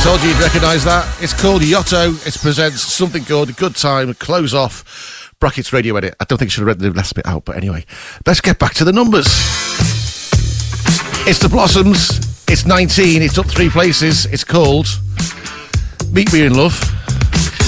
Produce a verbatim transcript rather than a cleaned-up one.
Told you you'd recognise that. It's called Yotto. It presents something called A Good Time, Close Off, brackets radio edit. I don't think I should have read the last bit out, but anyway. Let's get back to the numbers. It's the Blossoms. It's nineteen. It's up three places. It's called Meet Me in Love.